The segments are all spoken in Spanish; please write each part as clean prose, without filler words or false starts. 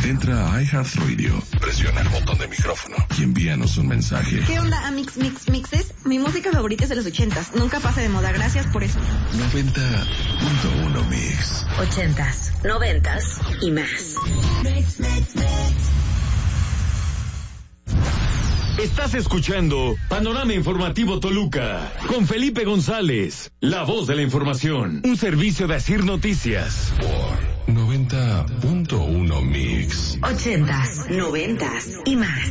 Entra a iHeartRadio, presiona el botón de micrófono y envíanos un mensaje. ¿Qué onda, Mixes? Mi música favorita es de los 80s. Nunca pasa de moda. Gracias por eso. 90.1 Mix. 80s, 90s y más. Estás escuchando Panorama Informativo Toluca con Felipe González, la voz de la información. Un servicio de Asir Noticias. Por 90.1 Mix. 80s, 90s y más.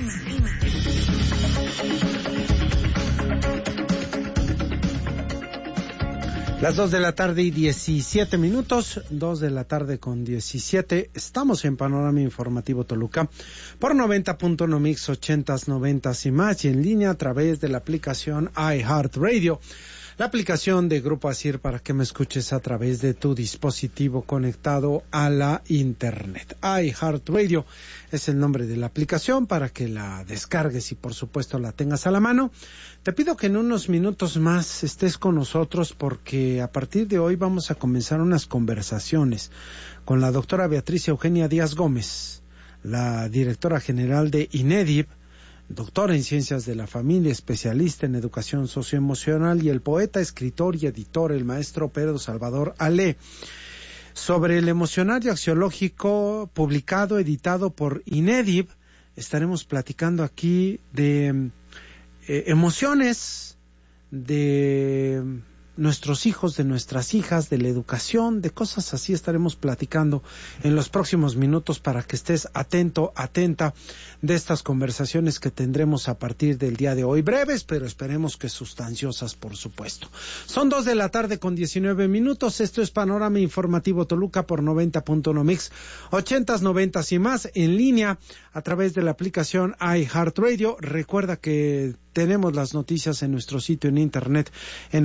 Las 2 de la tarde y 17 minutos, 2 de la tarde con 17, estamos en Panorama Informativo Toluca por 90.1 Mix, 80s, 90s y más, y en línea a través de la aplicación iHeartRadio, la aplicación de Grupo Asir para que me escuches a través de tu dispositivo conectado a la internet. iHeartRadio es el nombre de la aplicación para que la descargues y por supuesto la tengas a la mano. Te pido que en unos minutos más estés con nosotros porque a partir de hoy vamos a comenzar unas conversaciones con la doctora Beatriz Eugenia Díaz Gómez, la directora general de INEDIB, doctora en Ciencias de la Familia, especialista en Educación Socioemocional, y el poeta, escritor y editor, el maestro Pedro Salvador Ale, sobre el emocionario axiológico publicado, editado por INEDIB. Estaremos platicando aquí de emociones, de nuestros hijos, de nuestras hijas, de la educación, de cosas así estaremos platicando en los próximos minutos para que estés atento, atenta de estas conversaciones que tendremos a partir del día de hoy. Breves, pero esperemos que sustanciosas, por supuesto. Son 2 de la tarde con 19 minutos. Esto es Panorama Informativo Toluca por 90.1 Mix, 80s, 90s y más, en línea a través de la aplicación iHeartRadio. Recuerda que tenemos las noticias en nuestro sitio en internet en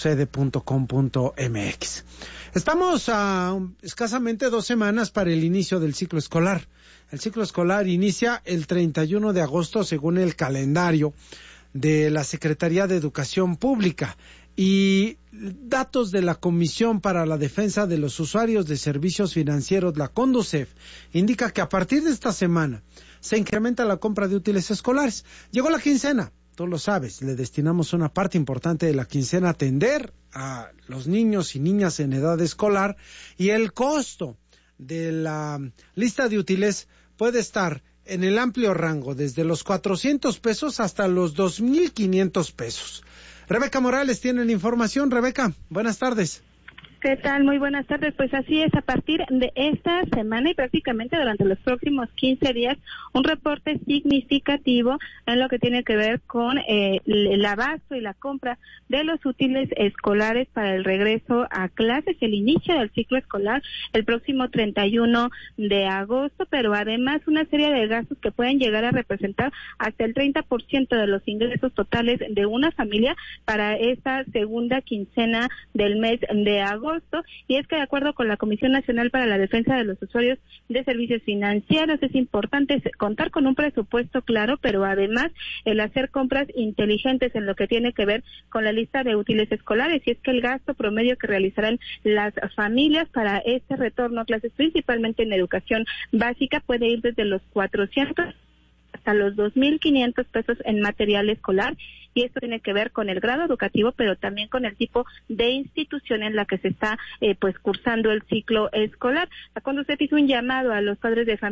asisucede.com.mx. Estamos a escasamente 2 semanas para el inicio del ciclo escolar. El ciclo escolar inicia el 31 de agosto según el calendario de la Secretaría de Educación Pública. Y datos de la Comisión para la Defensa de los Usuarios de Servicios Financieros, la CONDUCEF, indica que a partir de esta semana se incrementa la compra de útiles escolares. Llegó la quincena. Tú lo sabes, le destinamos una parte importante de la quincena a atender a los niños y niñas en edad escolar, y el costo de la lista de útiles puede estar en el amplio rango desde los 400 pesos hasta los 2,500 pesos. Rebeca Morales tiene la información. Rebeca, buenas tardes. ¿Qué tal? Muy buenas tardes. Pues así es, a partir de esta semana y prácticamente durante los próximos 15 días, un reporte significativo en lo que tiene que ver con el abasto y la compra de los útiles escolares para el regreso a clases, el inicio del ciclo escolar el próximo 31 de agosto, pero además una serie de gastos que pueden llegar a representar hasta el 30% de los ingresos totales de una familia para esta segunda quincena del mes de agosto. Y es que de acuerdo con la Comisión Nacional para la Defensa de los Usuarios de Servicios Financieros es importante contar con un presupuesto claro, pero además el hacer compras inteligentes en lo que tiene que ver con la lista de útiles escolares, y es que el gasto promedio que realizarán las familias para este retorno a clases, principalmente en educación básica, puede ir desde los 400 hasta los 2,500 pesos en material escolar, y esto tiene que ver con el grado educativo, pero también con el tipo de institución en la que se está cursando el ciclo escolar. Cuando usted hizo un llamado a los padres de familia